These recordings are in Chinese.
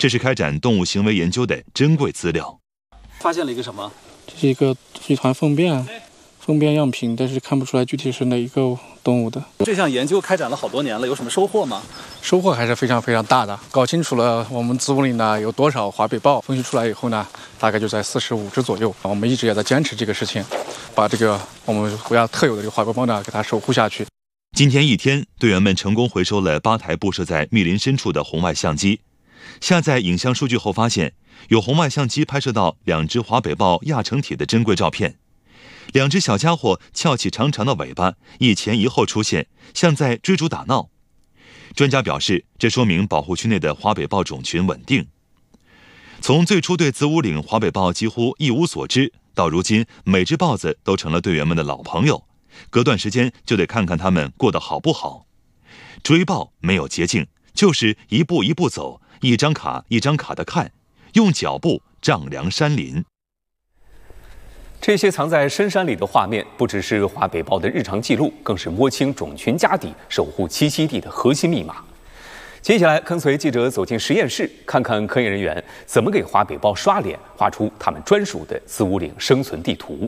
这是开展动物行为研究的珍贵资料。 发现了一个什么？ 这是一团粪便样品，但是看不出来具体是哪一个动物的。 这项研究开展了好多年了，有什么收获吗？ 收获还是非常非常大的。搞清楚了我们子午岭呢有多少华北豹，分析出来以后呢，大概就在45只左右。我们一直也在坚持这个事情，把这个我们国家特有的这个华北豹呢给它守护下去。 今天一天，队员们成功回收了8台布设在密林深处的红外相机。下载影像数据后发现，有红外相机拍摄到2只华北豹亚成体的珍贵照片。2只小家伙翘起长长的尾巴，一前一后出现，像在追逐打闹。专家表示，这说明保护区内的华北豹种群稳定。从最初对子午岭华北豹几乎一无所知，到如今每只豹子都成了队员们的老朋友，隔段时间就得看看它们过得好不好。追豹没有捷径，就是一步一步走，一张卡一张卡的看，用脚步丈量山林。 这些藏在深山里的画面，不只是华北豹的日常记录，更是摸清种群家底、守护栖息地的核心密码。接下来，跟随记者走进实验室，看看科研人员怎么给华北豹刷脸，画出他们专属的子午岭生存地图。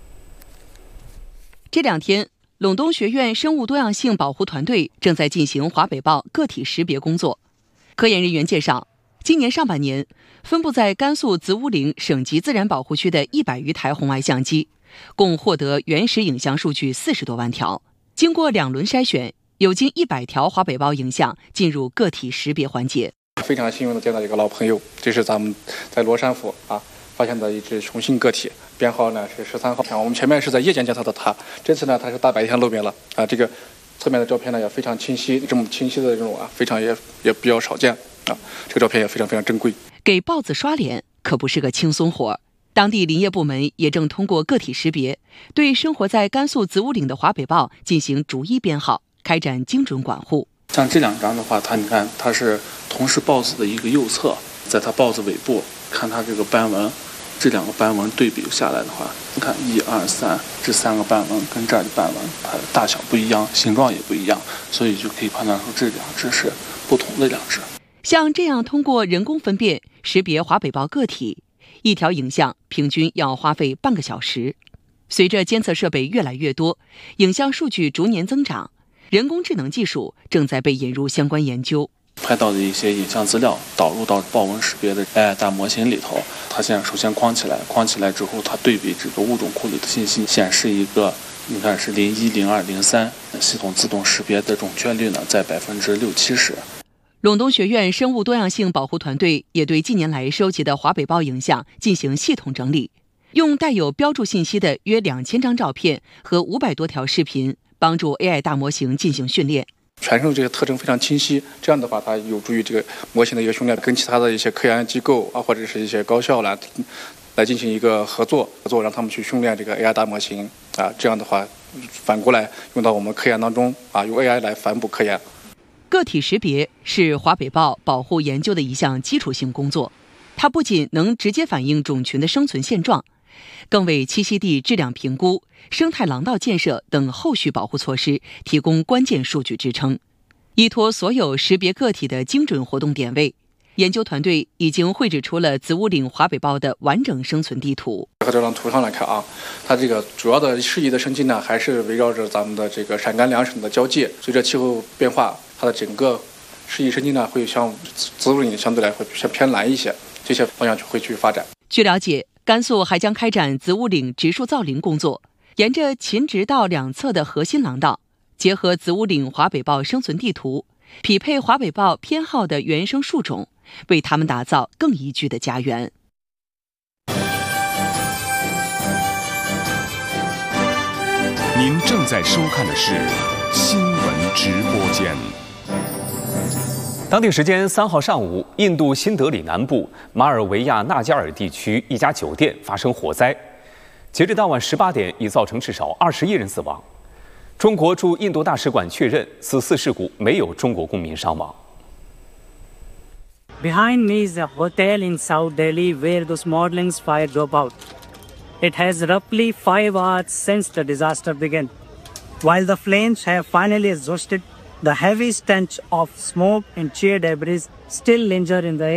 这2天，陇东学院生物多样性保护团队正在进行华北豹个体识别工作。科研人员介绍，今年上半年，分布在甘肃子午岭省级自然保护区的100余台红外相机，共获得原始影像数据40多万条。经过2轮筛选，有近100条华北豹影像进入个体识别环节。 非常幸运的见到一个老朋友，这是咱们在罗山府发现的一只雄性个体，编号呢是13号。我们前面是在夜间监测的它，这次呢它是大白天露面了这个侧面的照片呢也非常清晰，这么清晰的这种非常也比较少见这个照片也非常非常珍贵。 给豹子刷脸可不是个轻松活，当地林业部门也正通过个体识别，对生活在甘肃子午岭的华北豹进行逐一编号，开展精准管护。 像这2张的话，你看它是同是豹子的一个右侧，在它豹子尾部看它这个斑纹，这2个斑纹对比下来的话，你看1、2、3这3个斑纹跟这儿的斑纹，它的大小不一样，形状也不一样，所以就可以判断出这2只是不同的2只。 像这样通过人工分辨识别华北豹个体，一条影像平均要花费半个小时。随着监测设备越来越多，影像数据逐年增长，人工智能技术正在被引入相关研究。 拍到的一些影像资料导入到豹纹识别的 AI 大模型里头，它现在首先框起来之后，它对比这个物种库里的信息，显示一个你看是01、02、03，系统自动识别的准确率呢在60%、70%。 陇东学院生物多样性保护团队也对近年来收集的华北豹影像进行系统整理，用带有标注信息的约2000张照片和500多条视频，帮助 AI 大模型进行训练。 全身这个特征非常清晰，这样的话它有助于这个模型的一个训练，跟其他的一些科研机构或者是一些高校来进行一个合作，让他们去训练这个 AI 大模型这样的话反过来用到我们科研当中用 AI 来反哺科研。 个体识别是华北豹保护研究的一项基础性工作，它不仅能直接反映种群的生存现状，更为栖息地质量评估、生态廊道建设等后续保护措施提供关键数据支撑。依托所有识别个体的精准活动点位，研究团队已经绘制出了子午岭华北豹的完整生存地图。 和这张图上来看它这个主要的适宜的生境呢，还是围绕着咱们的这个陕甘2省的交界。随着气候变化，它的整个适宜生境呢，会向子午岭相对来会偏南一些，这些方向会去发展。 据了解，甘肃还将开展子午岭植树造林工作，沿着秦直道2侧的核心廊道，结合子午岭华北豹生存地图，匹配华北豹偏好的原生树种，为它们打造更宜居的家园。 您正在收看的是新闻直播间。 当地时间3号上午，印度新德里南部马尔维亚纳加尔地区一家酒店发生火灾，截至当晚18点，已造成至少21人死亡。中国驻印度大使馆确认，此次事故没有中国公民伤亡。 Behind me is a hotel in South Delhi where those Smoldering fire broke out. It has roughly 5 hours since the disaster began. While the flames have finally exhausted, the heavy stench of smoke and charred debris still linger in the air.